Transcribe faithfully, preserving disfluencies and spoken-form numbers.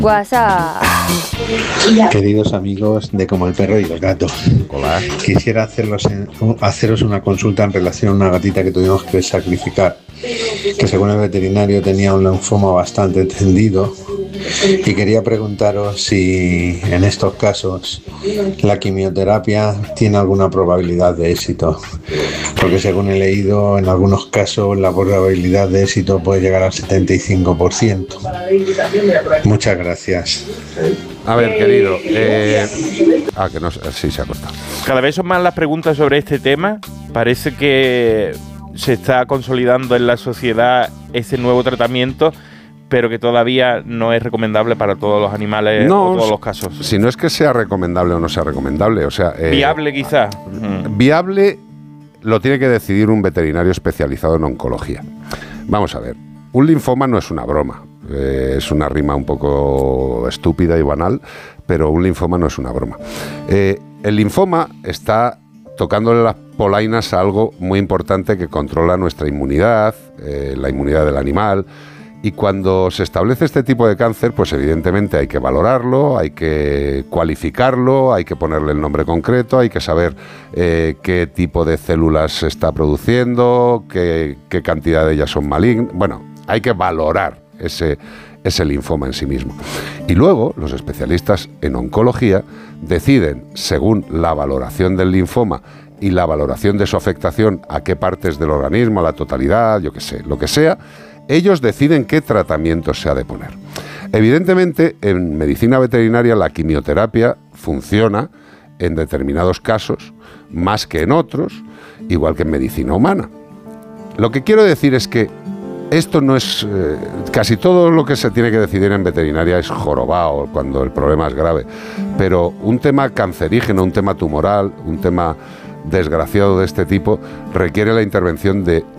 WhatsApp. Queridos amigos de Como el Perro y el Gato. Hola. Quisiera hacerlos en- haceros una consulta en relación a una gatita que tuvimos que sacrificar, que según el veterinario tenía un linfoma bastante extendido, y quería preguntaros si en estos casos la quimioterapia tiene alguna probabilidad de éxito, porque según he leído, en algunos casos la probabilidad de éxito puede llegar al setenta y cinco por ciento. Muchas gracias. A ver, querido. Eh... Ah, que no sé. Sí, se ha cortado. Cada vez son más las preguntas sobre este tema. Parece que se está consolidando en la sociedad ese nuevo tratamiento, pero que todavía no es recomendable para todos los animales o todos los casos. Si no es que sea recomendable o no sea recomendable, o sea... Eh, Viable quizá. Viable lo tiene que decidir un veterinario especializado en oncología. Vamos a ver, un linfoma no es una broma. Eh, es una rima un poco estúpida y banal, pero un linfoma no es una broma. Eh, el linfoma está tocándole las polainas a algo muy importante que controla nuestra inmunidad, eh, la inmunidad del animal. Y cuando se establece este tipo de cáncer, pues evidentemente hay que valorarlo, hay que cualificarlo, hay que ponerle el nombre concreto, hay que saber eh, qué tipo de células se está produciendo, qué, qué cantidad de ellas son malignas. Bueno, hay que valorar ese, ese linfoma en sí mismo. Y luego los especialistas en oncología deciden, según la valoración del linfoma y la valoración de su afectación a qué partes del organismo, a la totalidad, yo qué sé, lo que sea, ellos deciden qué tratamiento se ha de poner. Evidentemente, en medicina veterinaria la quimioterapia funciona en determinados casos más que en otros, igual que en medicina humana. Lo que quiero decir es que esto no es... Eh, casi todo lo que se tiene que decidir en veterinaria es jorobado cuando el problema es grave, pero un tema cancerígeno, un tema tumoral, un tema desgraciado de este tipo requiere la intervención de